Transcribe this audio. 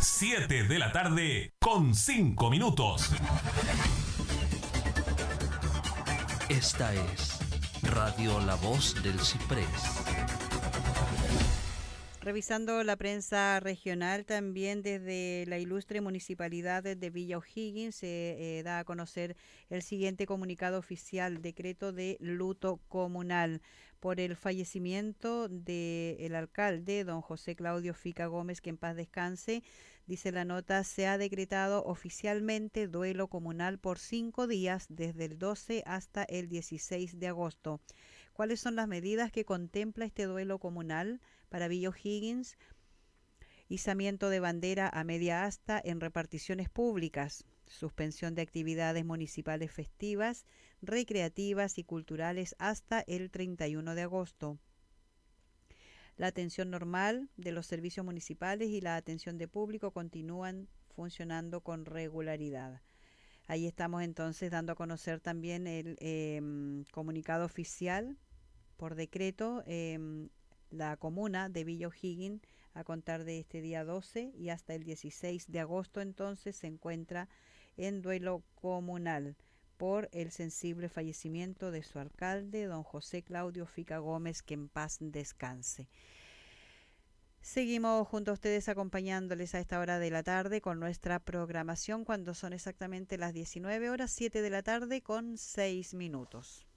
7 de la tarde con 5 minutos. Esta es Radio La Voz del Ciprés. Revisando la prensa regional, también desde la ilustre municipalidad de Villa O'Higgins se da a conocer el siguiente comunicado oficial: decreto de luto comunal por el fallecimiento del alcalde, don José Claudio Fica Gómez, que en paz descanse. Dice la nota: se ha decretado oficialmente duelo comunal por 5 días, desde el 12 hasta el 16 de agosto. ¿Cuáles son las medidas que contempla este duelo comunal para Villa O'Higgins? Izamiento de bandera a media asta en reparticiones públicas, suspensión de actividades municipales festivas, recreativas y culturales hasta el 31 de agosto. La atención normal de los servicios municipales y la atención de público continúan funcionando con regularidad. Ahí estamos entonces dando a conocer también el comunicado oficial por decreto. La comuna de Villa O'Higgins, a contar de este día 12 y hasta el 16 de agosto, entonces se encuentra en duelo comunal por el sensible fallecimiento de su alcalde, don José Claudio Fica Gómez, que en paz descanse. Seguimos junto a ustedes acompañándoles a esta hora de la tarde con nuestra programación, cuando son exactamente las 19 horas, 7 de la tarde con 6 minutos.